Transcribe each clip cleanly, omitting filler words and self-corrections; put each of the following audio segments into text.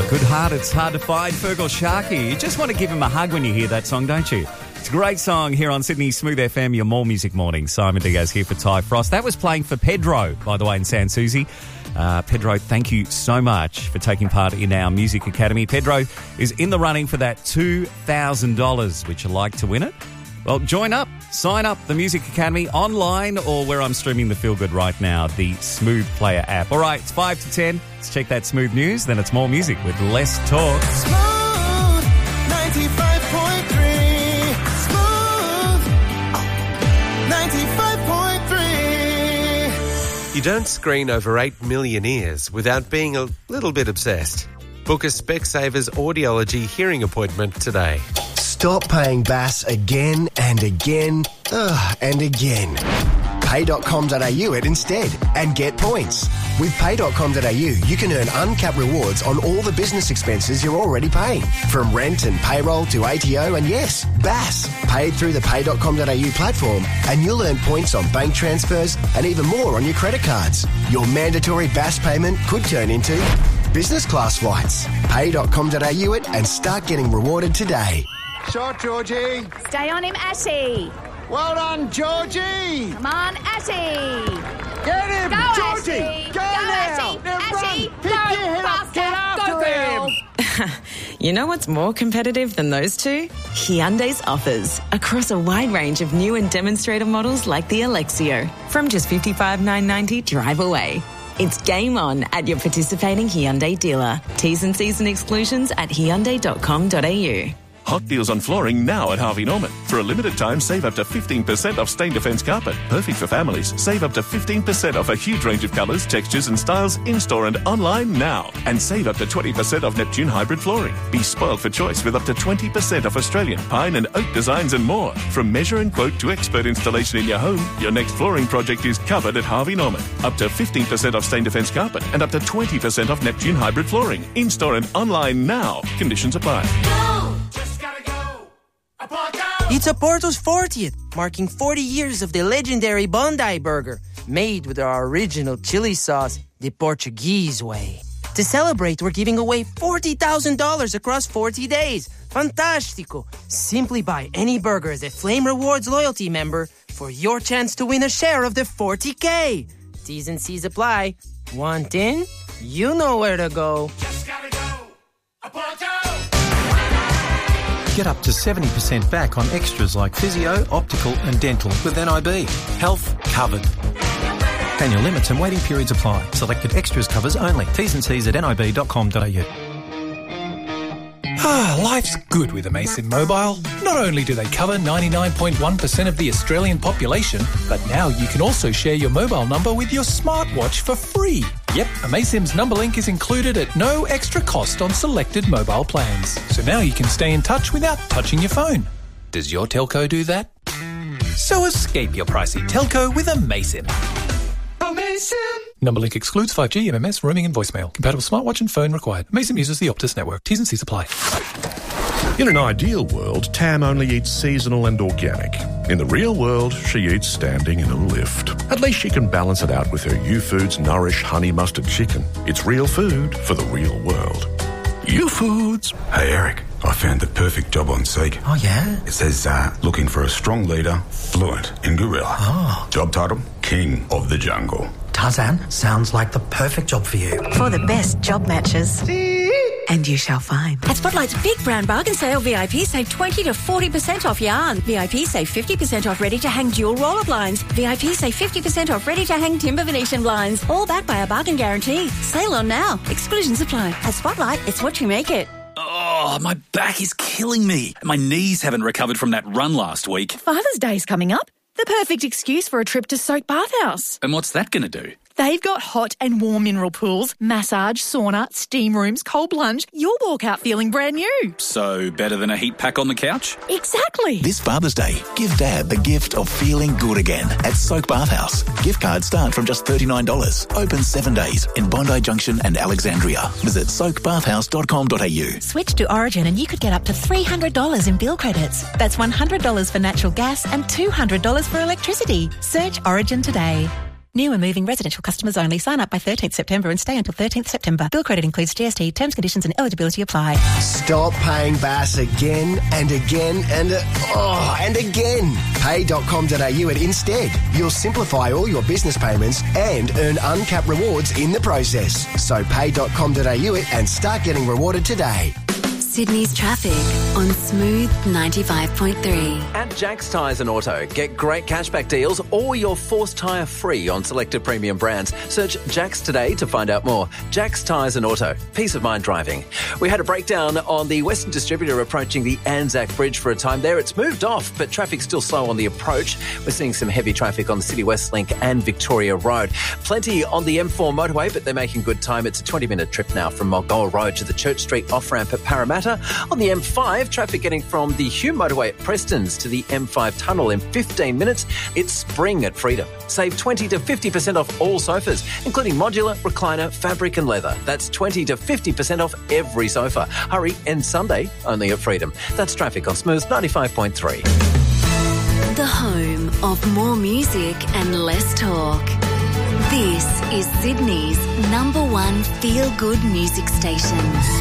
Good Heart, It's Hard to Find, Fergal Sharkey. You just want to give him a hug when you hear that song, don't you? It's a great song here on Sydney Smooth FM, your More Music Morning. Simon Diaz here for Ty Frost. That was playing for Pedro, by the way, in San Susi. Pedro, thank you so much for taking part in our Music Academy. Pedro is in the running for that $2,000. Would you like to win it? Well, join up. Sign up the Music Academy online or where I'm streaming the Feel Good right now, the Smooth Player app. All right, it's 5 to 10. Let's check that Smooth news. Then it's more music with less talk. Smooth 95.3. Smooth 95.3. You don't screen over 8 million ears without being a little bit obsessed. Book a Specsavers audiology hearing appointment today. Stop paying BAS again and again and again. Pay.com.au it instead and get points. With Pay.com.au, you can earn uncapped rewards on all the business expenses you're already paying. From rent and payroll to ATO and yes, BAS. Paid through the Pay.com.au platform and you'll earn points on bank transfers and even more on your credit cards. Your mandatory BAS payment could turn into business class flights. Pay.com.au it and start getting rewarded today. Shot, Georgie. Stay on him, Ashy. Well done, Georgie. Come on, Ashy. Get him, Go, Georgie. Ashy. Go now. Ashy. Now Ashy. run. Go Pick your head up. faster. Get after Go, him. girl. You know what's more competitive than those two? Hyundai's offers across a wide range of new and demonstrator models like the Alexio. From just $55,990 drive away. It's game on at your participating Hyundai dealer. T's and C's and exclusions at hyundai.com.au. Hot deals on flooring now at Harvey Norman. For a limited time, save up to 15% off Stain Defence carpet. Perfect for families. Save up to 15% off a huge range of colours, textures and styles in-store and online now. And save up to 20% off Neptune hybrid flooring. Be spoiled for choice with up to 20% off Australian pine and oak designs and more. From measure and quote to expert installation in your home, your next flooring project is covered at Harvey Norman. Up to 15% off Stain Defence carpet and up to 20% off Neptune hybrid flooring. In-store and online now. Conditions apply. It's Oporto's 40th, marking 40 years of the legendary Bondi Burger, made with our original chili sauce, the Portuguese way. To celebrate, we're giving away $40,000 across 40 days. Fantastico! Simply buy any burger as a Flame Rewards loyalty member for your chance to win a share of the $40K. T's and C's apply. Want in? You know where to go. Just gotta go. Oporto. Get up to 70% back on extras like physio, optical and dental with NIB. Health covered. Annual limits and waiting periods apply. Selected extras covers only. T's and C's at nib.com.au. Life's good with Amaysim Mobile. Not only do they cover 99.1% of the Australian population, but now you can also share your mobile number with your smartwatch for free. Yep, Amaysim's number link is included at no extra cost on selected mobile plans. So now you can stay in touch without touching your phone. Does your telco do that? So escape your pricey telco with Amaysim. Amaysim. Number link excludes 5G, MMS, roaming and voicemail. Compatible smartwatch and phone required. Amaysim uses the Optus network. T's and C's apply. In an ideal world, Tam only eats seasonal and organic. In the real world, she eats standing in a lift. At least she can balance it out with her U-Foods Nourish Honey Mustard Chicken. It's real food for the real world. U-Foods. Hey, Eric. I found the perfect job on Seek. Oh, yeah? It says, looking for a strong leader, fluent in gorilla. Oh. Job title, King of the Jungle. Tarzan, sounds like the perfect job for you. For the best job matches. And you shall find. At Spotlight's Big Brown Bargain Sale, VIP save 20 to 40% off yarn. VIP save 50% off ready-to-hang dual roller blinds. VIP save 50% off ready-to-hang timber Venetian blinds. All backed by a bargain guarantee. Sale on now. Exclusions apply. At Spotlight, it's what you make it. Oh, my back is killing me. My knees haven't recovered from that run last week. Father's Day's coming up. The perfect excuse for a trip to Soak Bathhouse. And what's that going to do? They've got hot and warm mineral pools, massage, sauna, steam rooms, cold plunge. You'll walk out feeling brand new. So, better than a heat pack on the couch? Exactly. This Father's Day, give Dad the gift of feeling good again at Soak Bathhouse. Gift cards start from just $39. Open 7 days in Bondi Junction and Alexandria. Visit soakbathhouse.com.au. Switch to Origin and you could get up to $300 in bill credits. That's $100 for natural gas and $200 for electricity. Search Origin today. New and moving residential customers only. Sign up by 13th September and stay until 13th September. Bill credit includes GST. Terms, conditions and eligibility apply. Stop paying Bass again and again and again. Pay.com.au at Instead. You'll simplify all your business payments and earn uncapped rewards in the process. So pay.com.au and start getting rewarded today. Sydney's traffic on Smooth 95.3. At Jack's Tyres and Auto, get great cashback deals or your forced tyre free on selected premium brands. Search Jack's today to find out more. Jack's Tyres and Auto. Peace of mind driving. We had a breakdown on the Western Distributor approaching the Anzac Bridge for a time there. It's moved off, but traffic's still slow on the approach. We're seeing some heavy traffic on the City West Link and Victoria Road. Plenty on the M4 motorway, but they're making good time. It's a 20-minute trip now from Mulgoa Road to the Church Street off-ramp at Parramatta. On the M5, traffic getting from the Hume motorway at Prestons to the M5 tunnel in 15 minutes. It's spring at Freedom. Save 20 to 50% off all sofas, including modular, recliner, fabric and leather. That's 20 to 50% off every sofa. Hurry, end Sunday only at Freedom. That's traffic on Smooth 95.3. The home of more music and less talk. This is Sydney's #1 feel-good music station.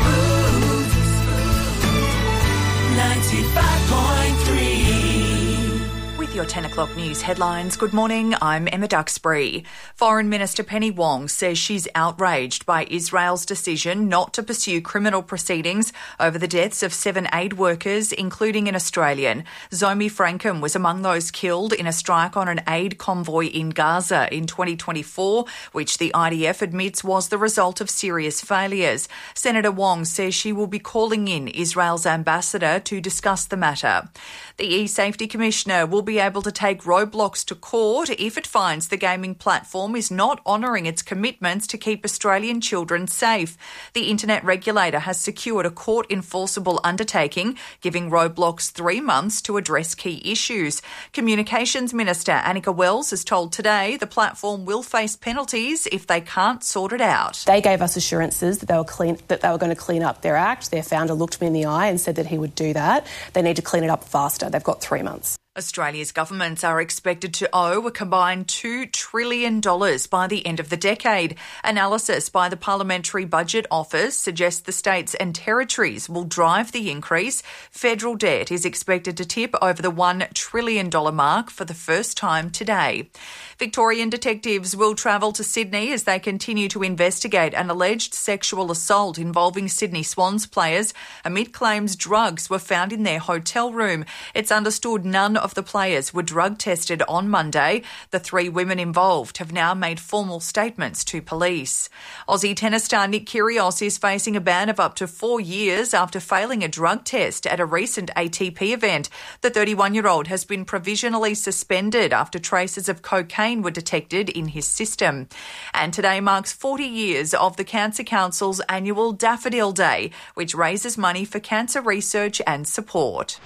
95.3. With your 10 o'clock news headlines, good morning, I'm Emma Duxbury. Foreign Minister Penny Wong says she's outraged by Israel's decision not to pursue criminal proceedings over the deaths of 7 aid workers, including an Australian. Zomi Frankham was among those killed in a strike on an aid convoy in Gaza in 2024, which the IDF admits was the result of serious failures. Senator Wong says she will be calling in Israel's ambassador to discuss the matter. The eSafety Commissioner will be able to take Roblox to court if it finds the gaming platform is not honouring its commitments to keep Australian children safe. The internet regulator has secured a court-enforceable undertaking, giving Roblox 3 months to address key issues. Communications Minister Annika Wells has told Today the platform will face penalties if they can't sort it out. They gave us assurances that they were going to clean up their act. Their founder looked me in the eye and said that he would do that. They need to clean it up faster. They've got 3 months. Australia's governments are expected to owe a combined $2 trillion by the end of the decade. Analysis by the Parliamentary Budget Office suggests the states and territories will drive the increase. Federal debt is expected to tip over the $1 trillion mark for the first time today. Victorian detectives will travel to Sydney as they continue to investigate an alleged sexual assault involving Sydney Swans players amid claims drugs were found in their hotel room. It's understood none of the players were drug tested on Monday. The 3 women involved have now made formal statements to police. Aussie tennis star Nick Kyrgios is facing a ban of up to 4 years after failing a drug test at a recent ATP event. The 31-year-old has been provisionally suspended after traces of cocaine were detected in his system. And today marks 40 years of the Cancer Council's annual Daffodil Day, which raises money for cancer research and support.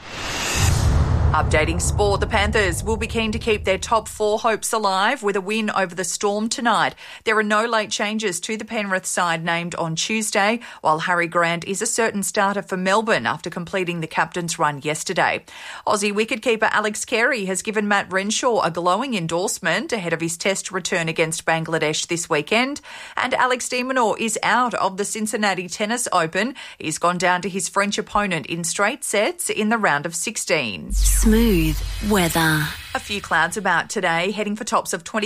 Updating sport, the Panthers will be keen to keep their top 4 hopes alive with a win over the Storm tonight. There are no late changes to the Penrith side named on Tuesday, while Harry Grant is a certain starter for Melbourne after completing the captain's run yesterday. Aussie wicketkeeper Alex Carey has given Matt Renshaw a glowing endorsement ahead of his test return against Bangladesh this weekend. And Alex de Minaur is out of the Cincinnati Tennis Open. He's gone down to his French opponent in straight sets in the round of 16. Smooth weather. A few clouds about today, heading for tops of 20